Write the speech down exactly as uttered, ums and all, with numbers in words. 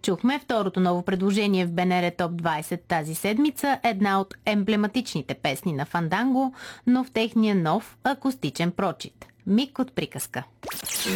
Чухме второто ново предложение в БНР Топ двайсет тази седмица, една от емблематичните песни на Фанданго, но в техния нов акустичен прочит. Миг от приказка.